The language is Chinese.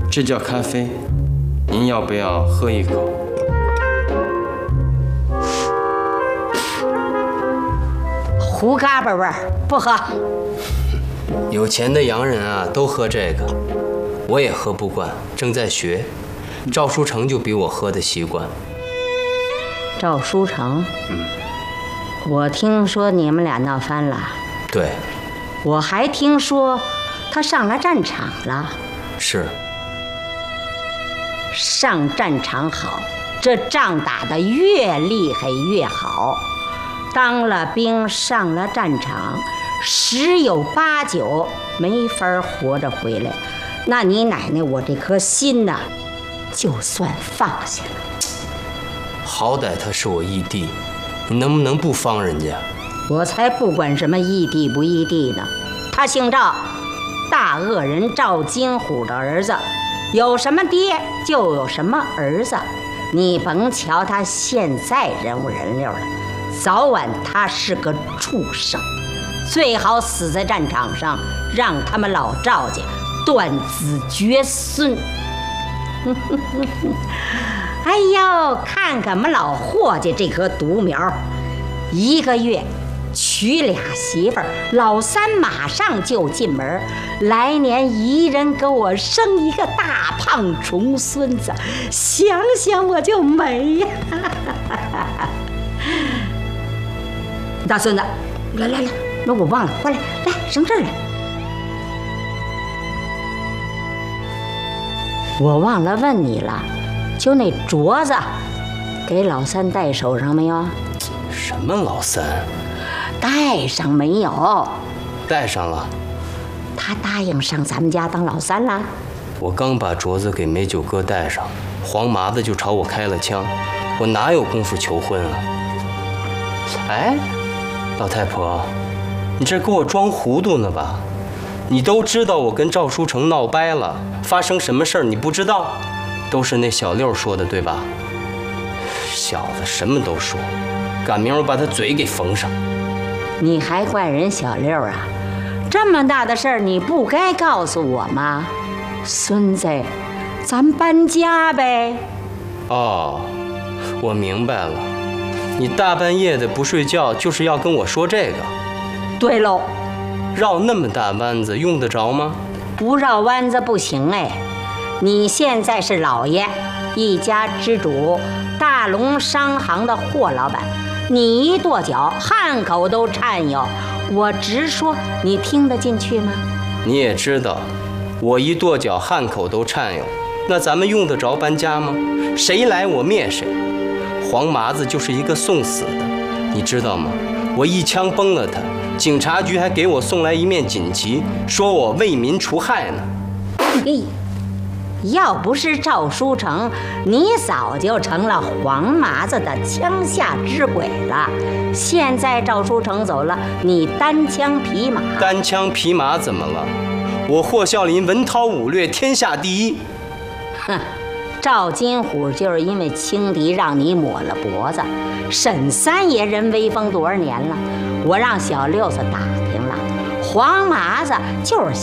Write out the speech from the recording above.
这叫咖啡，您要不要喝一口？ 胡嘎巴味儿，不喝。 有钱的洋人啊，都喝这个，我也喝不惯，正在学。赵书成就比我喝的习惯。 赵书成，我听说你们俩闹翻了。 对， 我还听说他上了战场了。 是。 上战场好，这仗打得越厉害越好。当了兵，上了战场，10有8九没法活着回来。那你奶奶我这颗心呐，就算放下了。 好歹他是我义弟，你能不能不帮人家？ 我才不管什么义弟不义弟呢。他姓赵，大恶人赵金虎的儿子，有什么爹就有什么儿子。你甭瞧他现在人五人六了，早晚他是个畜生，最好死在战场上，让他们老赵家断子绝孙。哎呦，看我们老霍家这棵独苗，1个月娶俩媳妇儿，老三马上就进门，来年1人给我生一个大胖重孙子，想想我就美呀！大孙子，来，那我忘了，过来，来上这儿来。我忘了问你了，就那镯子，给老三戴手上没有？ 什么老三？ 戴上没有？ 戴上了。 他答应上咱们家当老三了。 我刚把镯子给美酒哥戴上，黄麻子就朝我开了枪，我哪有功夫求婚啊？哎，老太婆，你这给我装糊涂呢吧？你都知道我跟赵书成闹掰了，发生什么事儿你不知道？都是那小六说的，对吧？小子什么都说，赶明儿我把他嘴给缝上。 你还怪人小六啊？这么大的事儿你不该告诉我吗？孙子，咱搬家呗。 哦，我明白了，你大半夜的不睡觉就是要跟我说这个。 对喽。 绕那么大弯子用得着吗？ 不绕弯子不行哎。你现在是老爷，一家之主，大龙商行的霍老板，你一跺脚，汉口都颤悠。我直说，你听得进去吗？ 你也知道，我一跺脚，汉口都颤悠。那咱们用得着搬家吗？谁来我灭谁。黄麻子就是一个送死的，你知道吗？我一枪崩了他，警察局还给我送来一面锦旗，说我为民除害呢。 嘿，要不是赵书成，你早就成了黄麻子的枪下之鬼了。现在赵书成走了，你单枪匹马。 单枪匹马怎么了？我霍孝林文韬武略，天下第一。 哼，赵金虎就是因为轻敌让你抹了脖子。沈三爷人威风多少年了？我让小六子打听了，黄麻子就是